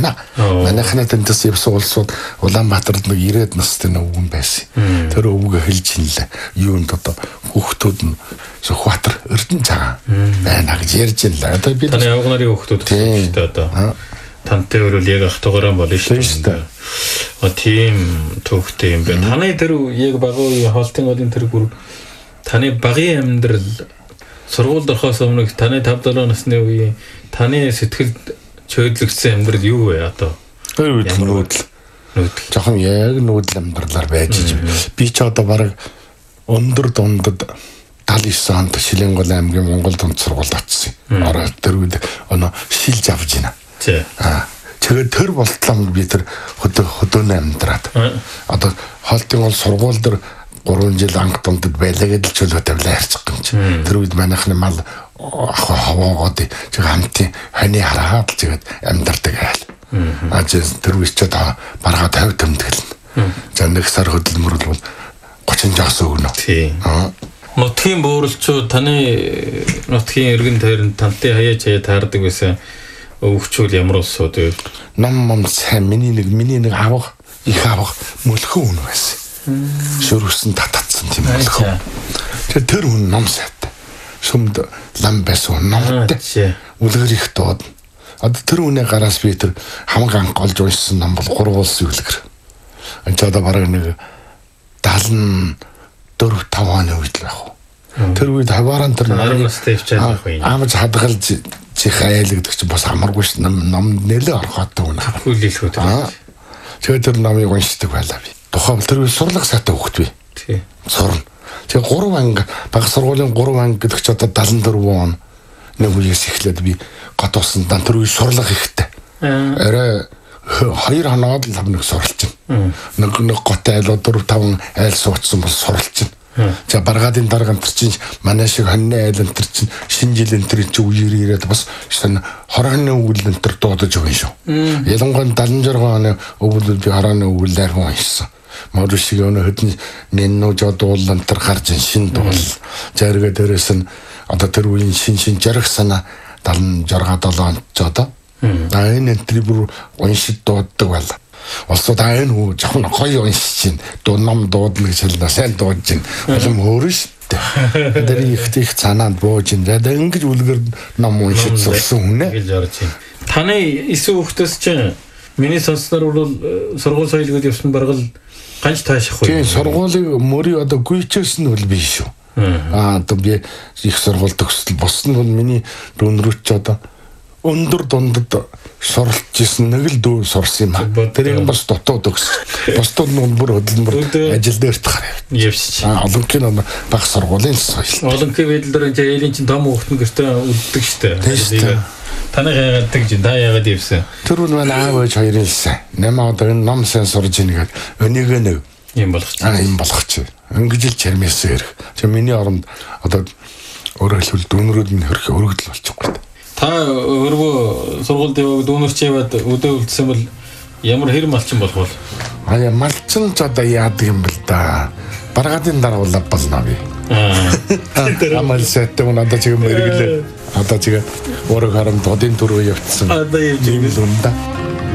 байна. Манайхны тэндээс явсан улсууд Улаанбаатарт нэг 90-аад настай нэг өвгөн байсан. Тэр өвгөө хэлж инлээ. Юунд одоо хүүхдүүд нь Сүхбаатар Эрдэнэ цагаан байна гэж ярьж инлээ. Одоо би таны авга нарын хүүхдүүд гэсэн шүү дээ одоо. Тантай бол яг ах тугаараа болно шүү дээ. Тийм төвхтэй юм байна. Таны тэр яг багын хоолтын голын тэр бүр таны багын амьдрал сургуульд орохоос өмнө таны 5-7 насны үеийн таны сэтгэлд чөйдлөгдсөн амьдрал юу вэ одоо? Тэр үед нүүдэл. Жохон яг нүүдэл амьдралаар байж би ч одоо бараг өндөр дундад 79 онд Шилэнгол аймгийн Монгол дунд сургуульд очсон. Ороо тэр үед шилж авж байна. Тэгээд тэр болтлоо би тэр хөдөөний амьдраад. Одоо хоолтын гол сургууль дээр 3 жил анх дундад байлаа гэдэл чөлөө тавилаа ярьчих юм чи. Тэр үед манайхны мал хаваагоод чиг хамтын ханы хараад тэгээд амьдардаг айл. Тэр үед ч одоо баргаа 50 тэмдэглэн. За нэг сар хөдөлмөр бол 30 жагс өгнө. Тийм. Нутгийн бөөрөлчөө таны нутгийн эргэн тойронд тантай хаяа чаяа таардаг байсан өвгчүүл ямар улсууд вэ? Ном сайн миний нэг авах их авах мөлхөө хүн байсан. Шөрөсөн татацсан тийм мөлхөө. Тэр хүн ном сайтай. Сүмд лам байсан номтой. Үлгэр их дууд. Одоо тэр үнэ гараас би тэр хамаг анх олж уншсан ном бол 3 улсын үлгэр. Энд одоо бараг нэг 74-5 оны үед л байх. Тэр үед хавааран тэр амж хадгалж чих айлгдаг чи бас амаргүй ш ном нэлээ орхоотой хүн хүлээлхүүд. Тэгээд тэр номыг уншдаг байлаа би. Тухайн тэр үед сурлаг сайтай хөхт би. Тий. Сурна. Тэгээд 3 анги баг сургуулийн 3 анги гэдэг чи одоо 74 он нэг үеэс эхлээд би гот усан дан тэр үед сурлаг ихтэй. Арай 2 хоноод л нэг суралж байна. Нэг гот айлууд 4-5 айл суудсан бол суралж байна. За баргаадын дарга энэ чинь манай шиг хоньны айл энэ чинь шинэ жил энэ чинь үеэр ирээд бас шинэ хорооны өвөл энэ дуудаж өгөн шүү. Ялангуяа 76 оны өвөл би хорооны өвөлээр хүн хийсэн. Модус шиг өнө хэдэн нэннүү жодуул энэ гарч шинэ дуул. Зэрэг дээрээс нь одоо тэр үеийн шинэ жаргах санаа 76 7 онд ч одоо энэ бүр уншид дууддаг байлаа. Улсууд энэ жоохон гоё уншиж чинь ном дуудна гэж хэлнэ сайн дуудаж чинь улам өөрөө шүү дээ. Тэр их цаанаад бууж ин за ингэж үлгэр ном уншиж сурсан хүн ээ. Таны 9 хүүхдээс чинь миний сонсноор бол сургууль соёлгод явсан баргал ганц тааших уу? Тийм сургуулийг мөрий одоо гүйчээс нь бол биш шүү. Одоо би их сургууль төгсөл бус нь бол миний дүүнрүүч ч одоо өндөр дундад суралж исэн нэг л дүү сурсан юм аа. Тэрийг бас дотоод өгс. Бусдууд нь бүр хөдөлмөр ажил дээрт гараа явчих. Олонхын баг сургуулийн соёл. Олонхын байдлаар ээлийн чинь том хүүхдэн гэртээ үлддэг штэ. Таны гайгадаг чинь та яагаад явсан? Тэр нь манай аав ээж хоёрын сайн. Нэмээ одоо энэ ном сайн сурж ийгээд өнийг нэг юм болгоч. Юм болгоч. Ингэж л чармээсээ ирэх. Чи миний оронд одоо өөрөөр хэлбэл дүүнрүүд нь хөргөдөл болчихгүй. Та өөрөө сургуульд яваг дүүнерч яваад өдөө үлдсэн бол ямар хэр малчин болох вэ? Малчин ч одоо яадаг юм бэл да. Баргаадын дараа улаа болно би. Амал сэттэй надад чиг мэргэлээ. Одоо чиг өөрөө харамд одын төрөө явцсан. Одоо юм да.